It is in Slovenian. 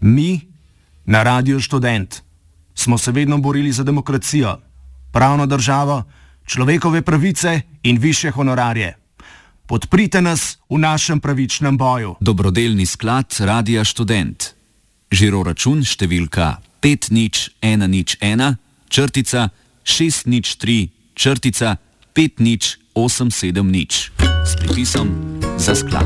Mi, na Radiu Študent, smo se vedno borili za demokracijo, pravno državo, človekove pravice in višje honorarje. Podprite nas v našem pravičnem boju. Dobrodelni sklad Radia Študent. Žiroračun številka 5001 črtica 603 črtica 50870 s pripisom za sklad.